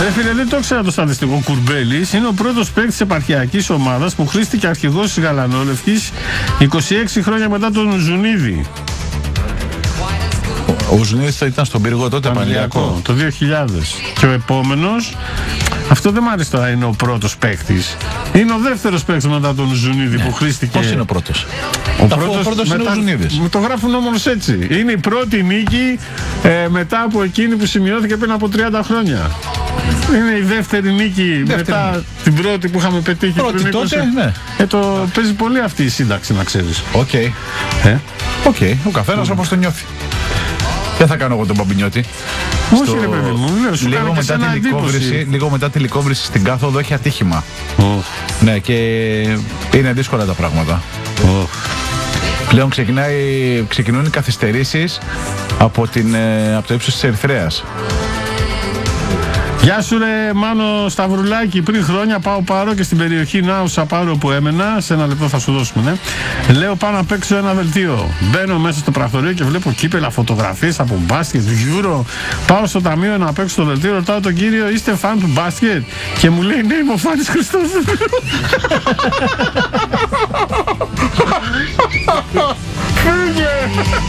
Φίλε, δεν το ήξερα το στατιστικό. Ο Κουρμπέλης είναι ο πρώτος παίκτης της επαρχιακής ομάδας που χρήστηκε αρχηγός της Γαλανόλευκης 26 χρόνια μετά τον Ζουνίδη. Ο Ζουνίδης ήταν στον πύργο τότε, Πανηλιακό. Το 2000. Και ο επόμενος, αυτό δεν μ' άρεσε τώρα, είναι ο πρώτος παίκτης. Είναι ο δεύτερος παίκτης μετά τον Ζουνίδη που χρήστηκε. Πώς είναι ο πρώτος? Ο πρώτος είναι ο Ζουνίδης. Το γράφουν όμως έτσι. Είναι η πρώτη νίκη μετά από εκείνη που σημειώθηκε πριν από 30 χρόνια. Είναι η δεύτερη νίκη μετά την πρώτη που είχαμε πετύχει πριν 20. Τότε, ναι. Παίζει πολύ αυτή η σύνταξη, να ξέρεις. Οκ. Ο καθένας όπως το νιώθει. Δεν θα κάνω εγώ τον Μπαμπινιώτη. Όχι ρε παιδί μου, λέω, σου κάνω και σένα εντύπωση. Λίγο μετά τη λικόβρηση στην κάθοδο έχει ατύχημα. Ναι, και είναι δύσκολα τα πράγματα. Πλέον ξεκινούν οι καθυστερήσεις από το ύψος της Ερυθρέας. Γεια σου ρε Μάνο Σταυρουλάκη, πριν χρόνια πάω πάρω και στην περιοχή Νάουσα Πάρο που έμενα, σε ένα λεπτό θα σου δώσουμε, ναι. Λέω πάω να παίξω ένα δελτίο. Μπαίνω μέσα στο πρακτορείο και βλέπω κύπελα, φωτογραφίες από μπάσκετ, Euro. Πάω στο ταμείο να παίξω το δελτίο, ρωτάω τον κύριο, είστε φαν του μπάσκετ? Και μου λέει, ναι, είμαι ο Φάνης Χριστόφορου. Φύγε!